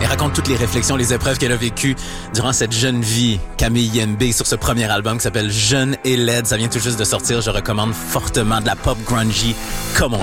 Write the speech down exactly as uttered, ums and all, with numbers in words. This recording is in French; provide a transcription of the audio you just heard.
et raconte toutes les réflexions, les épreuves qu'elle a vécues durant cette jeune vie. Camille Yembe sur ce premier album qui s'appelle Jeune et laide. Ça vient tout juste de sortir. Je recommande fortement de la pop grungy comme on